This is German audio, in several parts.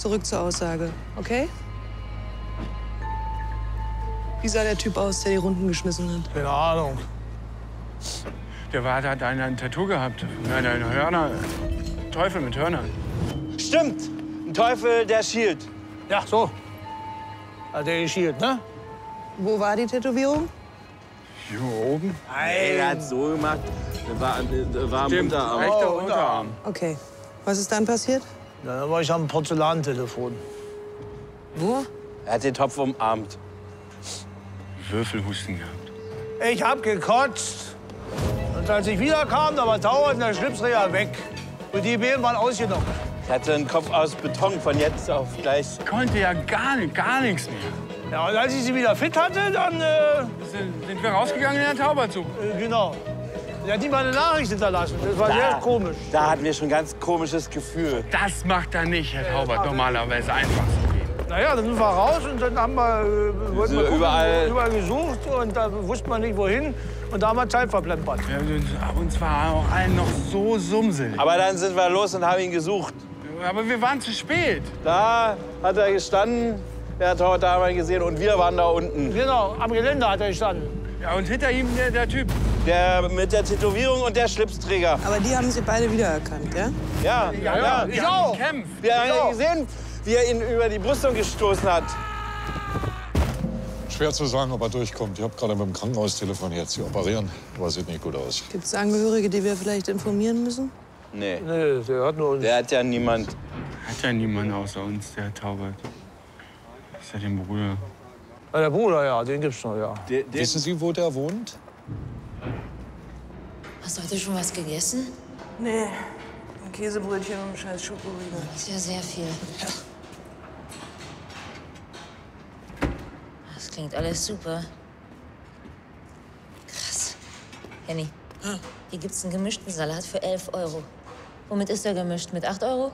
Zurück zur Aussage, okay? Wie sah der Typ aus, der die Runden geschmissen hat? Keine Ahnung. Der hat ein Tattoo gehabt. Ein Hörner. Teufel mit Hörnern. Stimmt. Ein Teufel, der schielt. Ja, so. Hat der geschielt, ne? Wo war die Tätowierung? Hier oben. Nein, er hat so gemacht. War am Stimmt, Unterarm. rechter Unterarm. Okay. Was ist dann passiert? Dann war ich am Porzellantelefon. Wo? Er hat den Topf umarmt. Würfelhusten gehabt. Ich hab gekotzt. Und als ich wiederkam, da war Taubert und der Schlipsträger weg. Und die Beeren waren ausgenommen. Ich hatte einen Kopf aus Beton von jetzt auf gleich. Konnte ja gar nichts mehr. Ja, und als ich sie wieder fit hatte, dann, Sind wir rausgegangen in der Tauberzug. genau. Der hat ihm mal eine Nachricht hinterlassen. Das war sehr komisch. Da hatten wir schon ein ganz komisches Gefühl. Das macht er nicht, Herr Taubert, normalerweise einfach so gehen. Naja, dann sind wir raus und dann haben wir, wollten wir gucken, überall gesucht und da wusste man nicht wohin. Und da haben wir Zeit verplempert. Uns war auch allen noch so sumselig. Aber dann sind wir los und haben ihn gesucht. Aber wir waren zu spät. Da hat er gestanden, der hat Taubert da mal gesehen und wir waren da unten. Genau, am Geländer hat er gestanden. Ja, und hinter ihm der Typ. Der mit der Tätowierung und der Schlipsträger. Aber die haben Sie beide wiedererkannt, ja? Ja. Ich auch. Kämpft. Wir haben ja gesehen, wie er ihn über die Brüstung gestoßen hat. Schwer zu sagen, ob er durchkommt. Ich habe gerade mit dem Krankenhaus telefoniert. Sie operieren, aber sieht nicht gut aus. Gibt es Angehörige, die wir vielleicht informieren müssen? Nee, Nee, der hat nur uns. der hat ja niemand. Hat ja niemand außer uns, der Taubert. Das ist ja den Bruder. Ja, der Bruder, ja, den gibt's noch, ja. Wissen Sie, wo der wohnt? Hast du heute schon was gegessen? Nee, ein Käsebrötchen und ein scheiß Schokoriegel. Das ist ja sehr viel. Das klingt alles super. Krass. Henny, hier gibt's einen gemischten Salat für 11 Euro. Womit ist der gemischt? Mit 8 Euro?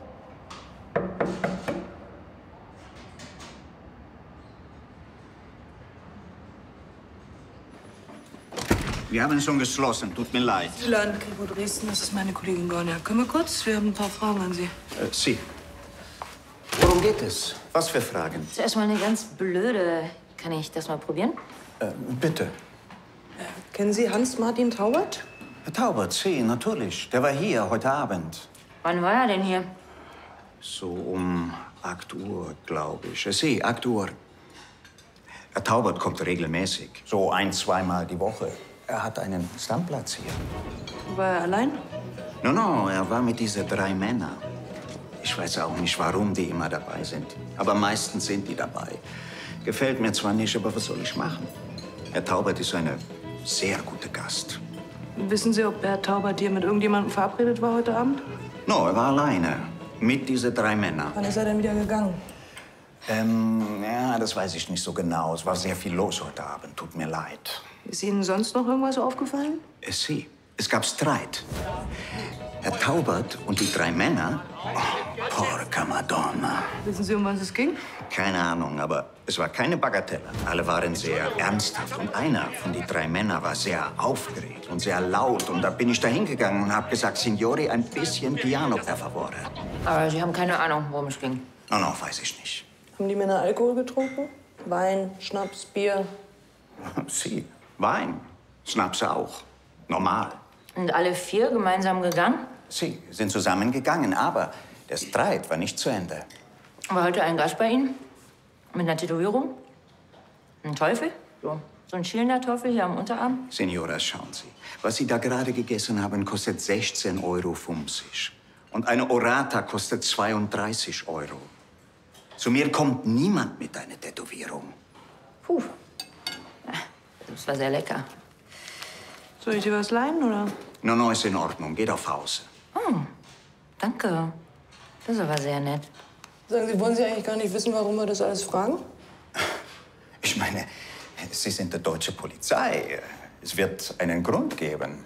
Wir haben schon geschlossen, tut mir leid. Land, Kripo Dresden, das ist meine Kollegin Gornia. Können wir kurz? Wir haben ein paar Fragen an Sie. Sie. Worum geht es? Was für Fragen? Zuerst mal eine ganz blöde. Kann ich das mal probieren? Bitte. Kennen Sie Hans-Martin Taubert? Herr Taubert, Sie, natürlich. Der war hier heute Abend. Wann war er denn hier? So um 8 Uhr, glaube ich. Sie, 8 Uhr. Herr Taubert kommt regelmäßig. So 1-, 2-mal die Woche. Er hat einen Stammplatz hier. War er allein? No, er war mit diesen 3 Männern. Ich weiß auch nicht, warum die immer dabei sind. Aber meistens sind die dabei. Gefällt mir zwar nicht, aber was soll ich machen? Herr Taubert ist eine sehr gute Gast. Wissen Sie, ob Herr Taubert hier mit irgendjemandem verabredet war heute Abend? No, er war alleine. Mit diesen 3 Männern. Wann ist er denn wieder gegangen? Ja, das weiß ich nicht so genau. Es war sehr viel los heute Abend. Tut mir leid. Ist Ihnen sonst noch irgendwas aufgefallen? Es gab Streit. Herr Taubert und die 3 Männer. Oh, porca Madonna. Wissen Sie, um was es ging? Keine Ahnung, aber es war keine Bagatelle. Alle waren sehr ernsthaft. Und einer von den 3 Männern war sehr aufgeregt und sehr laut. Und da bin ich da hingegangen und habe gesagt, Signori, ein bisschen Piano, per favore. Aber Sie haben keine Ahnung, worum es ging. No, weiß ich nicht. Haben die Männer Alkohol getrunken? Wein, Schnaps, Bier? Sie, Wein, Schnaps auch. Normal. Und alle 4 gemeinsam gegangen? Sie sind zusammengegangen, aber der Streit war nicht zu Ende. War heute ein Gast bei Ihnen? Mit einer Tätowierung? Ein Teufel? So ein schielender Teufel hier am Unterarm? Senora, schauen Sie. Was Sie da gerade gegessen haben, kostet 16,50 Euro. Und eine Orata kostet 32 Euro. Zu mir kommt niemand mit einer Tätowierung. Puh. Das war sehr lecker. Soll ich dir was leihen, oder? No, ist in Ordnung. Geht auf Hause. Oh, danke. Das ist aber sehr nett. Sagen Sie, wollen Sie eigentlich gar nicht wissen, warum wir das alles fragen? Ich meine, Sie sind die deutsche Polizei. Es wird einen Grund geben.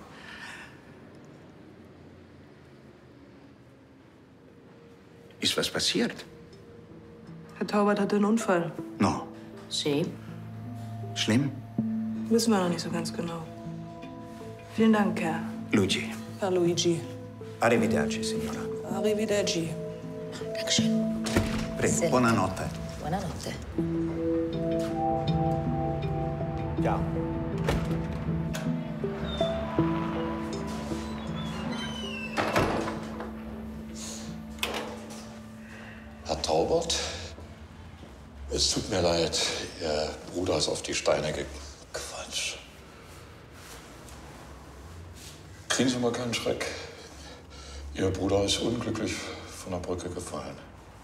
Ist was passiert? Herr Taubert hatte einen Unfall. No. Sie? Schlimm? Wissen wir noch nicht so ganz genau. Vielen Dank, Herr. Luigi. Herr Luigi. Arrivederci, Signora. Arrivederci. Dankeschön. Prego, buonanotte. Buonanotte. Ja. Herr Taubert, es tut mir leid, Ihr Bruder ist auf die Steine Quatsch. Kriegen Sie mal keinen Schreck. Ihr Bruder ist unglücklich von der Brücke gefallen.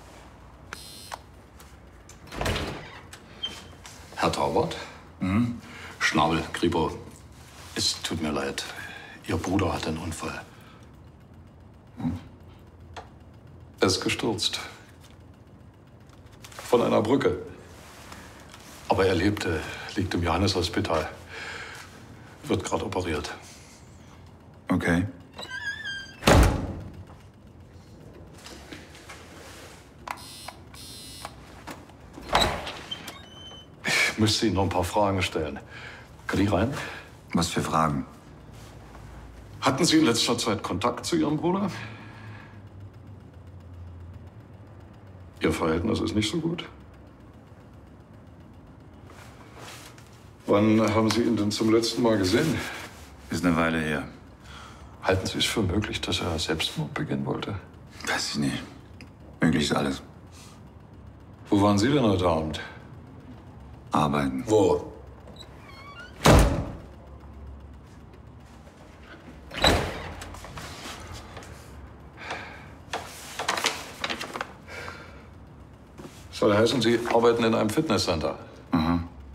Herr Taubert? Schnabel, Gribo. Es tut mir leid. Ihr Bruder hatte einen Unfall. Er ist gestürzt. Von einer Brücke. Aber er lebte, liegt im Johanneshospital. Wird gerade operiert. Okay. Ich müsste Ihnen noch ein paar Fragen stellen. Kann ich rein? Was für Fragen? Hatten Sie in letzter Zeit Kontakt zu Ihrem Bruder? Ihr Verhältnis ist nicht so gut? Wann haben Sie ihn denn zum letzten Mal gesehen? Ist eine Weile her. Halten Sie es für möglich, dass er Selbstmord begehen wollte? Weiß ich nicht. Möglich ist alles. Wo waren Sie denn heute Abend? Arbeiten. Wo? Soll heißen, Sie arbeiten in einem Fitnesscenter.